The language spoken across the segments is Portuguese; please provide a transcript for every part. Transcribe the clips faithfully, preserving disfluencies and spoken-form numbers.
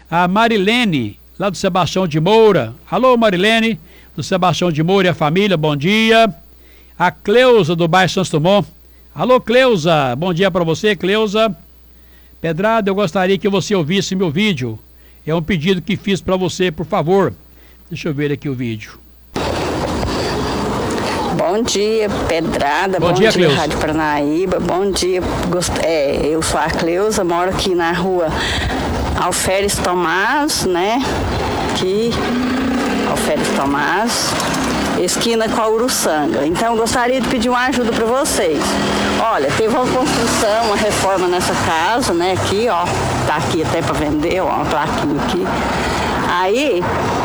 A Marilene, lá do Sebastião de Moura. Alô, Marilene, do Sebastião de Moura e a família, bom dia. A Cleusa, do bairro Santos Dumont. Alô, Cleusa, bom dia para você, Cleusa. Pedrada, eu gostaria que você ouvisse meu vídeo. É um pedido que fiz para você, por favor. Deixa eu ver aqui o vídeo. Bom dia, Pedrada. Bom, bom dia, dia, Cleusa. Rádio Paranaíba. Bom dia. Gost... É, eu sou a Cleusa, moro aqui na rua Alferes Tomás, né? Aqui, Alferes Tomás, esquina com a Uruçanga. Então, eu gostaria de pedir uma ajuda para vocês. Olha, teve uma construção, uma reforma nessa casa, né? Aqui, ó. Tá aqui até para vender, ó. Uma plaquinha aqui. Aí...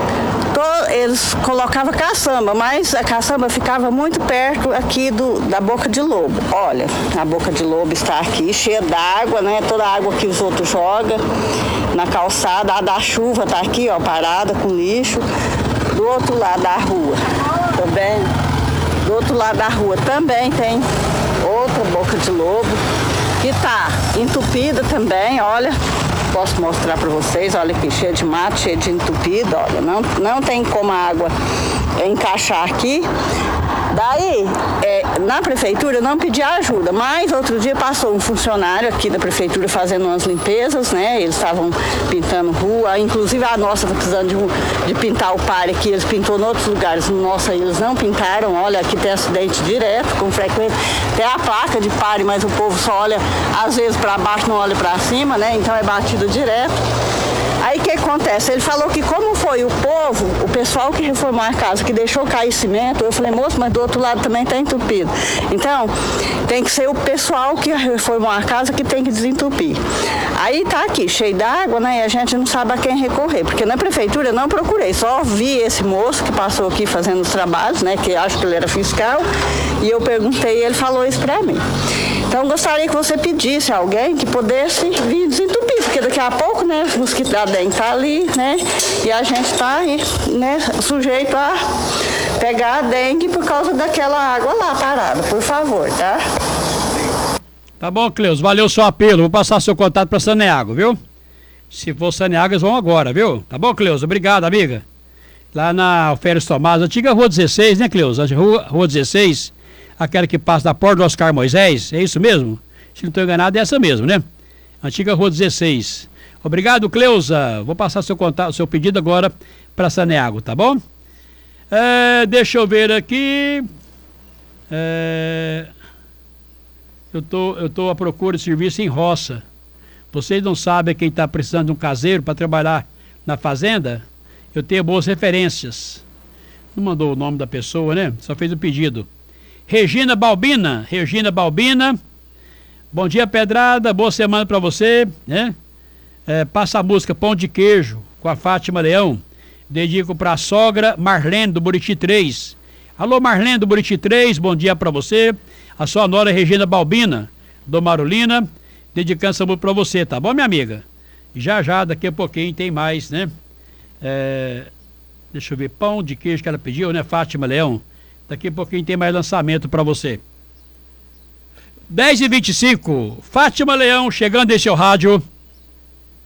eles colocavam caçamba, mas a caçamba ficava muito perto aqui do, da Boca de Lobo. Olha, a Boca de Lobo está aqui, cheia d'água, né? Toda a água que os outros jogam na calçada. A da chuva está aqui, ó, parada com lixo. Do outro lado da rua, também. Do outro lado da rua também tem outra Boca de Lobo, que está entupida também, olha. Posso mostrar para vocês, olha aqui, cheio de mato, cheio de entupido, olha, não, não tem como a água encaixar aqui. Daí, é, na prefeitura eu não pedi ajuda, mas outro dia passou um funcionário aqui da prefeitura fazendo umas limpezas, né? Eles estavam pintando rua, inclusive a nossa está precisando de, um, de pintar o pare aqui, eles pintou em outros lugares, no nosso aí eles não pintaram, olha, aqui tem acidente direto, com frequência, tem a placa de pare, mas o povo só olha, às vezes para baixo, não olha para cima, né? Então é batido direto. Aí o que acontece? Ele falou que como foi o povo, o pessoal que reformou a casa, que deixou cair cimento, eu falei, moço, mas do outro lado também está entupido. Então, tem que ser o pessoal que reformou a casa que tem que desentupir. Aí tá aqui, cheio d'água, né? E a gente não sabe a quem recorrer, porque na prefeitura eu não procurei, só vi esse moço que passou aqui fazendo os trabalhos, né? Que acho que ele era fiscal, e eu perguntei e ele falou isso para mim. Então, gostaria que você pedisse a alguém que pudesse vir desentupir, porque daqui a pouco, né, os mosquitos da dengue tá ali, né, e a gente tá aí, né, sujeito a pegar a dengue por causa daquela água lá parada, por favor, tá? Tá bom, Cleus, valeu o seu apelo, vou passar seu contato para Saneago, viu? Se for Saneago, eles vão agora, viu? Tá bom, Cleus? Obrigado, amiga. Lá na Alferes Tomás, antiga Rua dezesseis, né, Cleus? Rua, Rua dezesseis, aquela que passa da porta do Oscar Moisés, é isso mesmo? Se não estou enganado, é essa mesmo, né? Antiga Rua dezesseis. Obrigado, Cleusa. Vou passar seu contato, seu pedido agora para Saneago, tá bom? É, deixa eu ver aqui. É, eu tô, eu tô à procura de serviço em roça. Vocês não sabem quem está precisando de um caseiro para trabalhar na fazenda? Eu tenho boas referências. Não mandou o nome da pessoa, né? Só fez o pedido. Regina Balbina, Regina Balbina, bom dia, Pedrada, boa semana para você, né? É, passa a música Pão de Queijo com a Fátima Leão, dedico para a sogra Marlene do Buriti três. Alô, Marlene do Buriti três, bom dia para você. A sua nora Regina Balbina, do Marolina, dedicando essa música para você, tá bom, minha amiga? Já já, daqui a pouquinho tem mais, né? É, deixa eu ver, Pão de Queijo que ela pediu, né, Fátima Leão? Daqui a pouquinho tem mais lançamento para você. dez e vinte e cinco, Fátima Leão chegando em seu rádio.